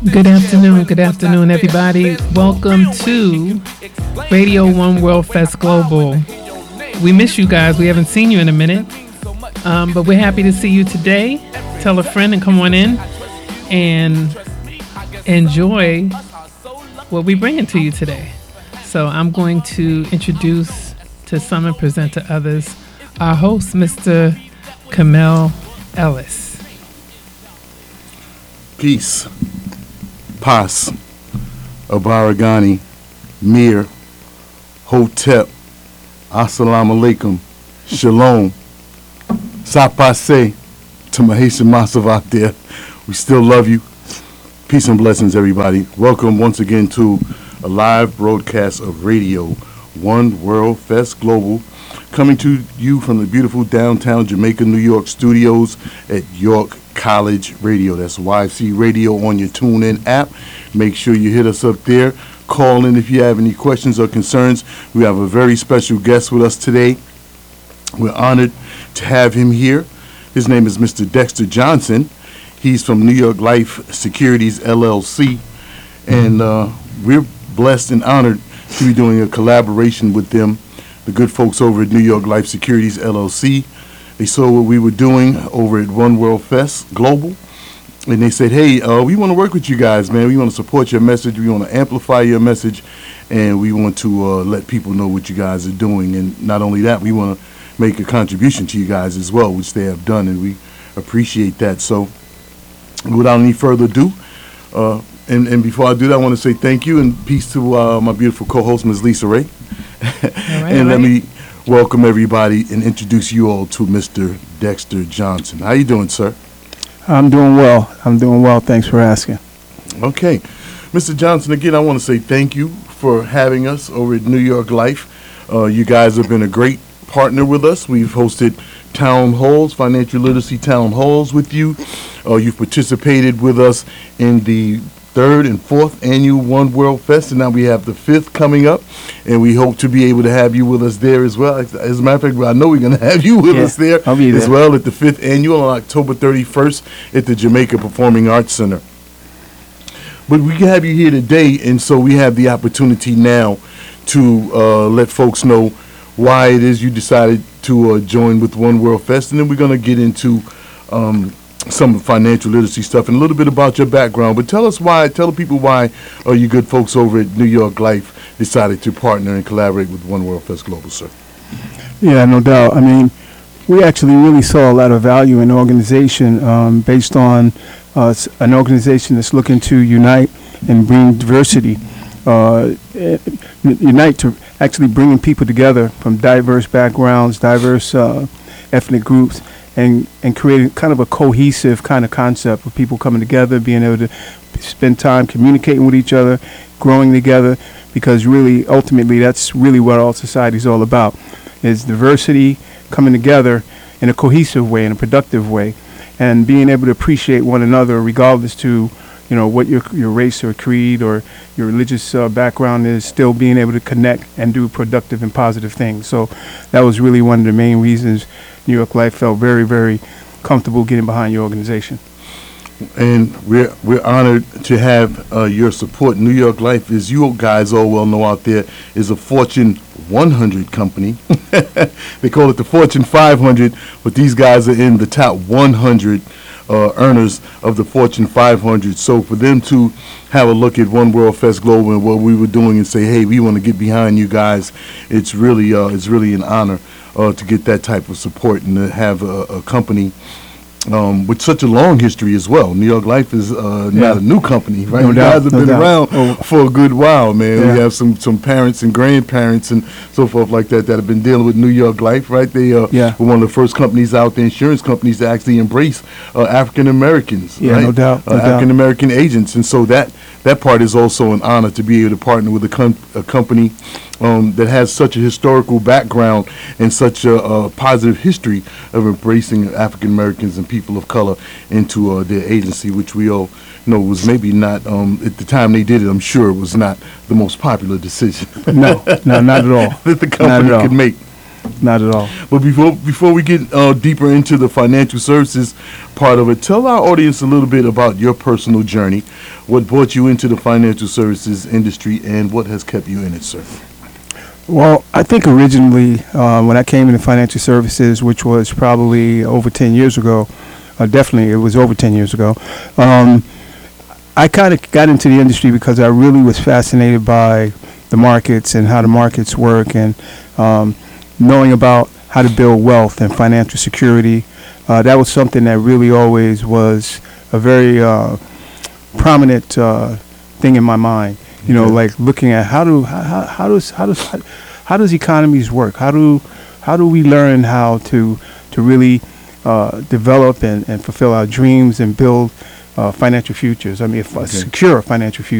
Good afternoon, everybody. Welcome to Radio One World Fest Global. We miss you guys. We haven't seen you in a minute, but we're happy to see you today. Tell a friend and come on in and enjoy what we're bringing to you today. So I'm going to introduce to some and present to others our host, Mr. Kamel Ellis. Peace. Pas, Abaragani, Mir, Hotep, Assalamu alaikum, Shalom, Sapase, to my Haitian Massive out there. We still love you. Peace and blessings, everybody. Welcome once again to a live broadcast of Radio One World Fest Global, coming to you from the beautiful downtown Jamaica, New York studios at York College Radio. That's YFC Radio on your TuneIn app. Make sure you hit us up there. Call in if you have any questions or concerns. We have a very special guest with us today. We're honored to have him here. His name is Mr. Dexter Johnson. He's from New York Life Securities LLC, and we're blessed and honored to be doing a collaboration with them, the good folks over at New York Life Securities LLC. They saw what we were doing over at One World Fest Global, and they said, hey, we want to work with you guys, man. We want to support your message. We want to amplify your message, and we want to let people know what you guys are doing. And not only that, we want to make a contribution to you guys as well, which they have done, and we appreciate that. So without any further ado, and before I do that, I want to say thank you and peace to my beautiful co-host, Ms. Lisa Ray. Let me welcome everybody and introduce you all to Mr. Dexter Johnson. How you doing, sir? I'm doing well. Thanks for asking. Okay. Mr. Johnson, again, I want to say thank you for having us over at New York Life. You guys have been a great partner with us. We've hosted town halls, financial literacy town halls with you. You've participated with us in the 3rd and 4th annual One World Fest, and now we have the 5th coming up, and we hope to be able to have you with us there as well. As a matter of fact, I know we're going to have you with us there I'll be there as well at the 5th annual on October 31st at the Jamaica Performing Arts Center. But we have you here today, and so we have the opportunity now to let folks know why it is you decided to join with One World Fest, and then we're going to get into some financial literacy stuff and a little bit about your background. But tell the people why you good folks over at New York Life decided to partner and collaborate with One World Fest Global, sir. Yeah, no doubt. I mean, we actually really saw a lot of value in the organization based on an organization that's looking to unite and bring diversity, unite to actually bringing people together from diverse backgrounds, diverse ethnic groups, and creating kind of a cohesive kind of concept of people coming together, being able to spend time communicating with each other, growing together, because really, ultimately, that's really what all society is all about, is diversity coming together in a cohesive way, in a productive way, and being able to appreciate one another regardless to, what your race or creed or your religious background is, still being able to connect and do productive and positive things. So that was really one of the main reasons New York Life felt very, very comfortable getting behind your organization. And we're honored to have your support. New York Life, as you guys all well know out there, is a Fortune 100 company. They call it the Fortune 500, but these guys are in the top 100 earners of the Fortune 500. So for them to have a look at One World Fest Global and what we were doing and say, hey, we want to get behind you guys, it's really an honor to get that type of support and to have a company with such a long history as well. New York Life is not a new company, right? No you doubt, guys have no been doubt. around for a good while, man. Yeah. We have some parents and grandparents and so forth like that have been dealing with New York Life, right? They were one of the first companies out, the insurance companies, to actually embrace African Americans, Yeah, right? no doubt, no doubt. African American agents, and so that part is also an honor to be able to partner with a company that has such a historical background and such a positive history of embracing African Americans and people of color into their agency, which we all know was maybe not, at the time they did it, I'm sure it was not the most popular decision No, not at all. that the company could make. Not at all. But before we get deeper into the financial services part of it, tell our audience a little bit about your personal journey, what brought you into the financial services industry, and what has kept you in it, sir. Well, I think originally when I came into financial services, which was probably over 10 years ago, definitely it was over 10 years ago, I kind of got into the industry because I really was fascinated by the markets and how the markets work, and knowing about how to build wealth and financial security. That was something that really always was a very prominent thing in my mind. You know, like looking at how does economies work? How do we learn how to really develop and fulfill our dreams and build financial futures? I mean, secure financial futures.